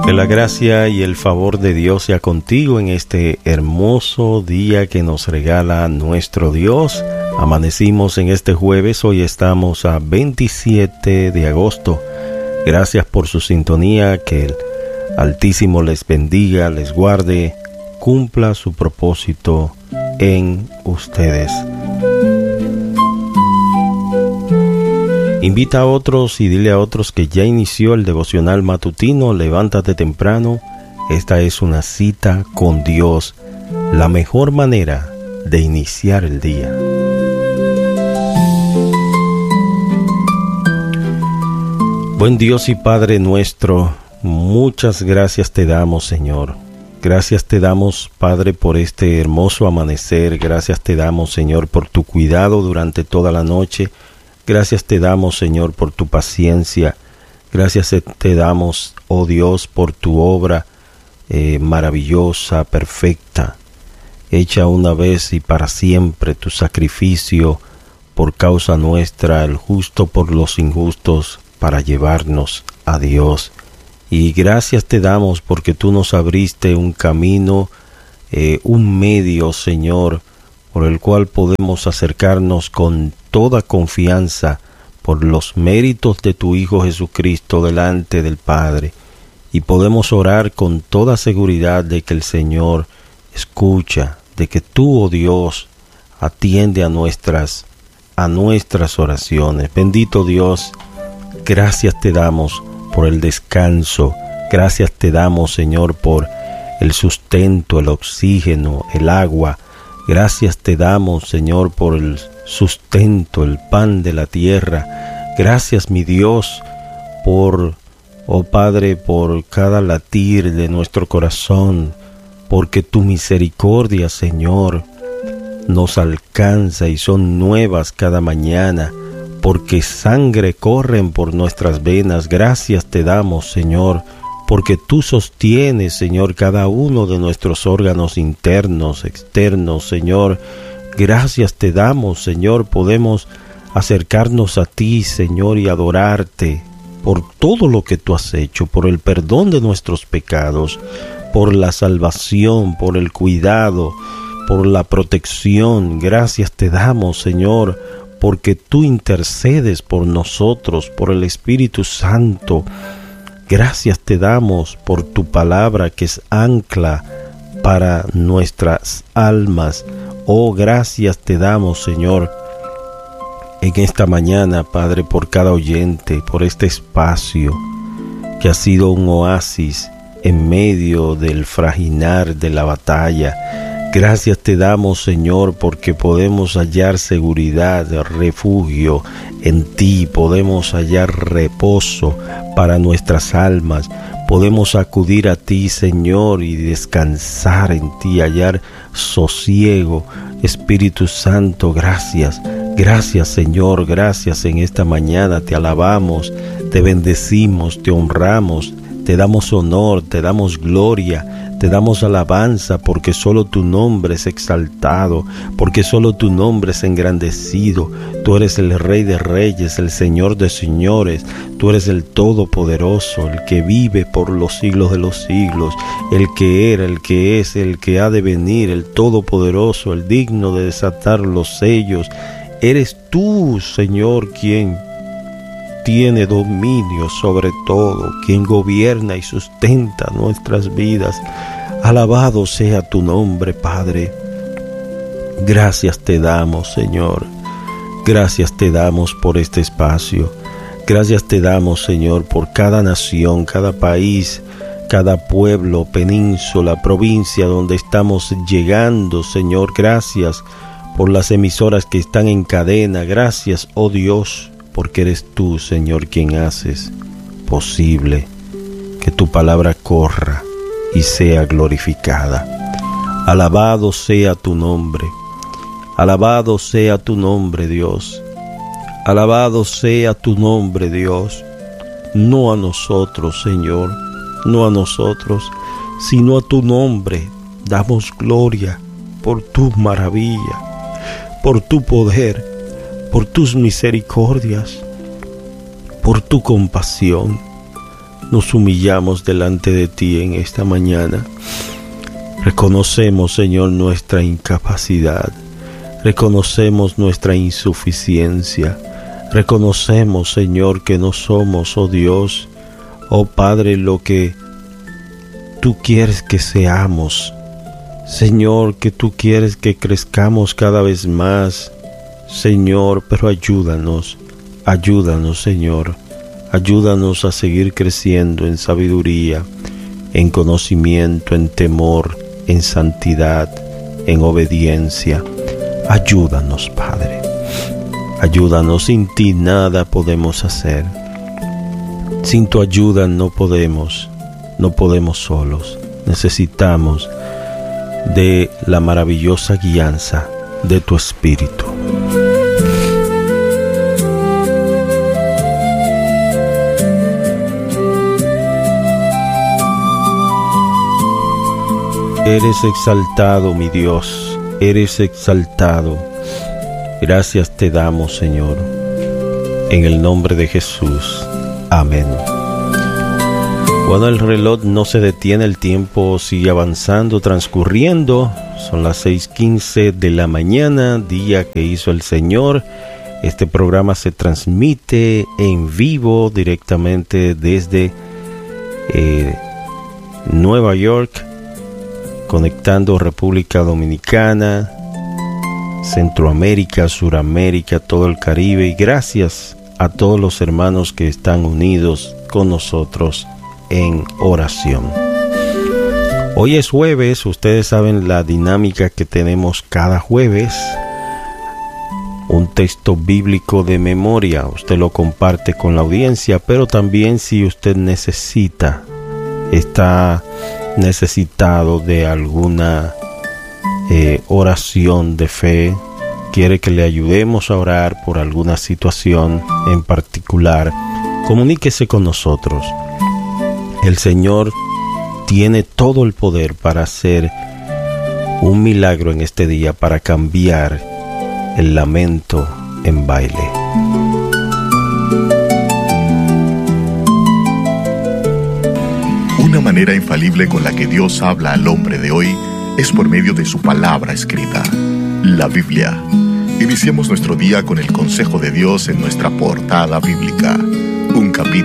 Que la gracia y el favor de Dios sea contigo en este hermoso día que nos regala nuestro Dios. Amanecimos en este jueves, hoy estamos a 27 de agosto. Gracias por su sintonía, que el Altísimo les bendiga, les guarde, cumpla su propósito en ustedes. Invita a otros y dile a otros que ya inició el devocional matutino. Levántate temprano. Esta es una cita con Dios, la mejor manera de iniciar el día. Buen Dios y Padre nuestro, muchas gracias te damos, Señor. Gracias te damos, Padre, por este hermoso amanecer. Gracias te damos, Señor, por tu cuidado durante toda la noche. Gracias te damos, Señor, por tu paciencia. Gracias te damos, oh Dios, por tu obra maravillosa, perfecta, hecha una vez y para siempre, tu sacrificio por causa nuestra, el justo por los injustos, para llevarnos a Dios. Y gracias te damos porque tú nos abriste un camino, un medio, Señor, por el cual podemos acercarnos con toda confianza por los méritos de tu Hijo Jesucristo delante del Padre, y podemos orar con toda seguridad de que el Señor escucha, de que tú, oh Dios, atiende a nuestras oraciones. Bendito Dios, gracias te damos por el descanso, gracias te damos, Señor, por el sustento, el oxígeno, el agua. Gracias te damos, Señor, por el sustento, el pan de la tierra. Gracias, mi Dios, por, oh Padre, por cada latir de nuestro corazón, porque tu misericordia, Señor, nos alcanza y son nuevas cada mañana, porque sangre corren por nuestras venas. Gracias te damos, Señor, porque tú sostienes, Señor, cada uno de nuestros órganos internos, externos, Señor. Gracias te damos, Señor, podemos acercarnos a ti, Señor, y adorarte por todo lo que tú has hecho, por el perdón de nuestros pecados, por la salvación, por el cuidado, por la protección. Gracias te damos, Señor, porque tú intercedes por nosotros, por el Espíritu Santo. Gracias te damos por tu palabra que es ancla para nuestras almas. Oh, gracias te damos, Señor, en esta mañana, Padre, por cada oyente, por este espacio que ha sido un oasis en medio del fraginar de la batalla. Gracias te damos, Señor, porque podemos hallar seguridad, refugio en ti, podemos hallar reposo para nuestras almas, podemos acudir a ti, Señor, y descansar en ti, hallar sosiego. Espíritu Santo, gracias, gracias, Señor, gracias en esta mañana, te alabamos, te bendecimos, te honramos, te damos honor, te damos gloria, te damos alabanza, porque solo tu nombre es exaltado, porque solo tu nombre es engrandecido. Tú eres el Rey de Reyes, el Señor de Señores. Tú eres el Todopoderoso, el que vive por los siglos de los siglos, el que era, el que es, el que ha de venir, el Todopoderoso, el digno de desatar los sellos. Eres tú, Señor, quien tiene dominio sobre todo, quien gobierna y sustenta nuestras vidas. Alabado sea tu nombre, Padre. Gracias te damos, Señor. Gracias te damos por este espacio. Gracias te damos, Señor, por cada nación, cada país, cada pueblo, península, provincia donde estamos llegando, Señor. Gracias por las emisoras que están en cadena. Gracias, oh Dios, porque eres tú, Señor, quien haces posible que tu palabra corra y sea glorificada. Alabado sea tu nombre. Alabado sea tu nombre, Dios. Alabado sea tu nombre, Dios. No a nosotros, Señor, no a nosotros, sino a tu nombre. Damos gloria por tu maravilla, por tu poder, por tus misericordias, por tu compasión. nos humillamos delante de ti en esta mañana. Reconocemos, Señor, nuestra incapacidad. Reconocemos nuestra insuficiencia. Reconocemos, Señor, que no somos, oh Dios, oh Padre, lo que tú quieres que seamos. Señor, que tú quieres que crezcamos cada vez más. Señor, pero ayúdanos, Señor. Ayúdanos a seguir creciendo en sabiduría, en conocimiento, en temor, en santidad, en obediencia. Ayúdanos, Padre. Ayúdanos, sin ti nada podemos hacer. Sin tu ayuda no podemos solos. Necesitamos de la maravillosa guianza de tu Espíritu. Eres exaltado, mi Dios, eres exaltado. Gracias te damos, Señor, en el nombre de Jesús. Amén. Bueno, el reloj no se detiene, el tiempo sigue avanzando, transcurriendo. Son las 6:15 de la mañana, día que hizo el Señor. Este programa se transmite en vivo directamente desde Nueva York, conectando República Dominicana, Centroamérica, Suramérica, todo el Caribe, y gracias a todos los hermanos que están unidos con nosotros en oración. Hoy es jueves, ustedes saben la dinámica que tenemos cada jueves. Un texto bíblico de memoria, usted lo comparte con la audiencia, pero también si usted está necesitado de alguna oración de fe, quiere que le ayudemos a orar por alguna situación en particular, comuníquese con nosotros. El Señor tiene todo el poder para hacer un milagro en este día, para cambiar el lamento en baile. Una manera infalible con la que Dios habla al hombre de hoy es por medio de su palabra escrita, la Biblia. Iniciemos nuestro día con el consejo de Dios en nuestra portada bíblica, un capítulo